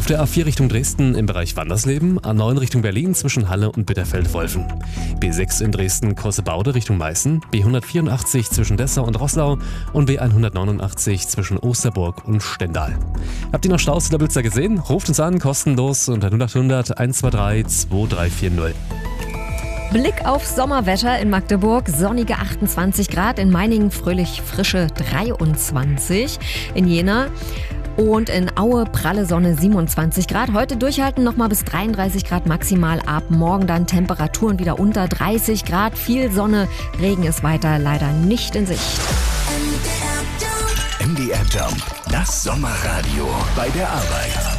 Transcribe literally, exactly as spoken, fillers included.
Auf der A vier Richtung Dresden im Bereich Wandersleben, A neun Richtung Berlin zwischen Halle und Bitterfeld-Wolfen. B sechs in Dresden Kossebaude Richtung Meißen, B hundertvierundachtzig zwischen Dessau und Roßlau und B hundertneunundachtzig zwischen Osterburg und Stendal. Habt ihr noch Staus in der Blitzer gesehen? Ruft uns an, kostenlos unter null acht hundert eins zwei drei zwei drei vier null. Blick auf Sommerwetter in Magdeburg, sonnige achtundzwanzig Grad, in Meiningen fröhlich frische dreiundzwanzig, in Jena und in Aue pralle Sonne siebenundzwanzig Grad. Heute durchhalten nochmal bis dreiunddreißig Grad maximal, ab morgen dann Temperaturen wieder unter dreißig Grad, viel Sonne, Regen ist weiter leider nicht in Sicht. M D R Jump, das Sommerradio bei der Arbeit.